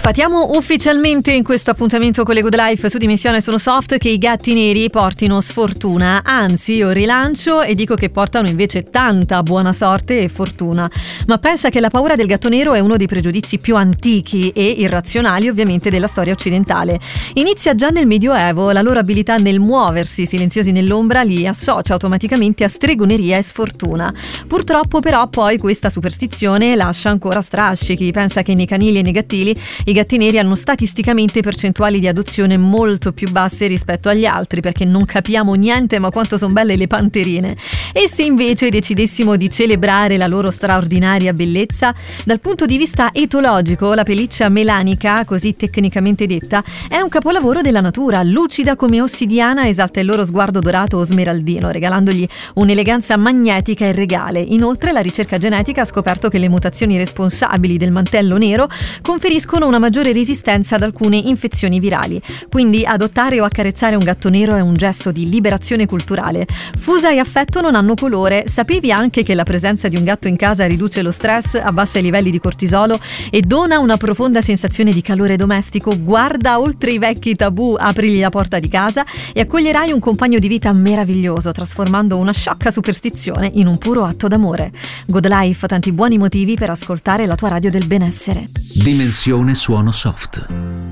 Fatiamo ufficialmente in questo appuntamento con le Good Life su Dimensione Sono Soft che i gatti neri portino sfortuna, anzi io rilancio e dico che portano invece tanta buona sorte e fortuna. Ma pensa che la paura del gatto nero è uno dei pregiudizi più antichi e irrazionali ovviamente della storia occidentale. Inizia già nel Medioevo, la loro abilità nel muoversi silenziosi nell'ombra li associa automaticamente a stregoneria e sfortuna. Purtroppo però poi questa superstizione lascia ancora strascichi. Pensa che nei canili e nei gattili i gatti neri hanno statisticamente percentuali di adozione molto più basse rispetto agli altri, perché non capiamo niente ma quanto sono belle le panterine. E se invece decidessimo di celebrare la loro straordinaria bellezza, dal punto di vista etologico la pelliccia melanica, così tecnicamente detta, è un capolavoro della natura, lucida come ossidiana, esalta il loro sguardo dorato o smeraldino, regalandogli un'eleganza magnetica e regale. Inoltre la ricerca genetica ha scoperto che le mutazioni responsabili del mantello nero conferiscono una maggiore resistenza ad alcune infezioni virali. Quindi adottare o accarezzare un gatto nero è un gesto di liberazione culturale. Fusa e affetto non hanno colore. Sapevi anche che la presenza di un gatto in casa riduce lo stress, abbassa i livelli di cortisolo e dona una profonda sensazione di calore domestico? Guarda oltre i vecchi tabù, aprigli la porta di casa e accoglierai un compagno di vita meraviglioso, trasformando una sciocca superstizione in un puro atto d'amore. Good Life, tanti buoni motivi per ascoltare la tua radio del benessere. Dimensione Suono Soft.